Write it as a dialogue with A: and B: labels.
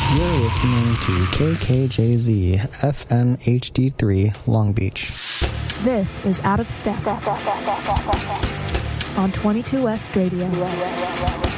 A: You're listening to KKJZ FM HD3 Long Beach.
B: This is Out of Step on 22 West Radio.